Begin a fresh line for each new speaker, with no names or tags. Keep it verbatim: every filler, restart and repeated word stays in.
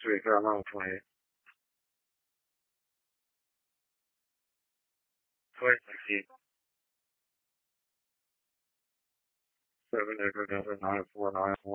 Sweet Carolina twenty-eight. twenty sixteen. seven Acre Delta nine four nine four.